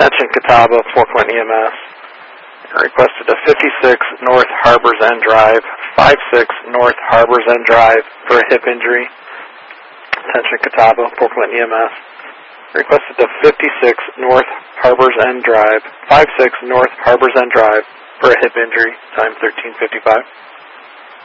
Attention Catawba, 4-point EMS. Requested to 56 North Harbors End Drive, 56 North Harbors End Drive for a hip injury. Attention Catawba, 4-point EMS. Requested to 56 North Harbors End Drive, 56 North Harbors End Drive for a hip injury, time 13:55.